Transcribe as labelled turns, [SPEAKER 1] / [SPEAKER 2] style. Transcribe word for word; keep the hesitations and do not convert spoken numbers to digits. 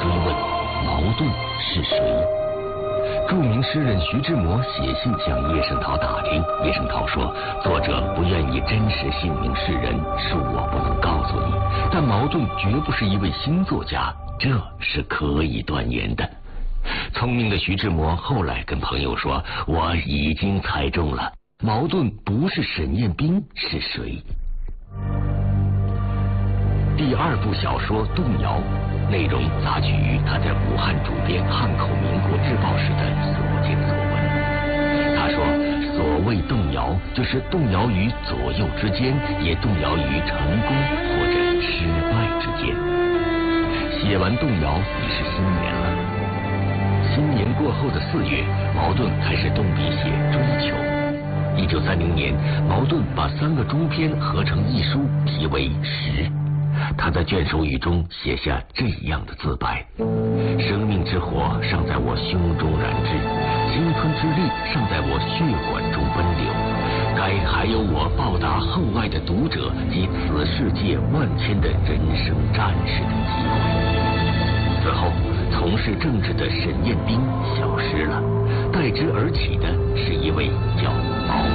[SPEAKER 1] 追问茅盾是谁。著名诗人徐志摩写信向叶圣陶打听，叶圣陶说，作者不愿以真实姓名示人，恕我不能告诉你，但茅盾绝不是一位新作家，这是可以断言的。聪明的徐志摩后来跟朋友说，我已经猜中了，茅盾不是沈彦斌是谁。第二部小说《动摇》内容杂取于他在武汉主编《汉口民国日报》时的所见所闻。他说，所谓动摇，就是动摇于左右之间，也动摇于成功或者失败之间。写完《动摇》已是新年了。新年过后的四月，茅盾开始动笔写《追求》。一九三零年，茅盾把三个中篇合成一书，题为《十》。他在卷首语中写下这样的自白：生命之火尚在我胸中燃脂，青春之力尚在我血管中奔流，该还有我报答厚爱的读者及此世界万千的人生战士的机会。此后从事政治的沈彦斌消失了，代之而起的是一位叫茅